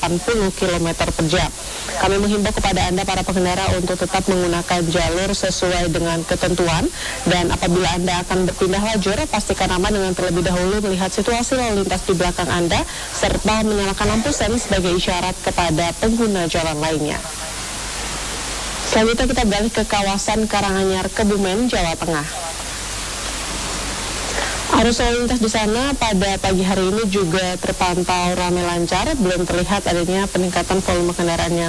km per jam. Kami menghimbau kepada Anda para pengendara untuk tetap menggunakan jalur sesuai dengan ketentuan, dan apabila Anda akan berpindah lajur, pastikan aman dengan terlebih dahulu melihat situasi lalu lintas di belakang Anda serta menyalakan lampu sen sebagai isyarat kepada pengguna jalan lainnya. Selanjutnya kita beralih ke kawasan Karanganyar, Kebumen, Jawa Tengah. Arus lalu lintas di sana pada pagi hari ini juga terpantau ramai lancar, belum terlihat adanya peningkatan volume kendaraan yang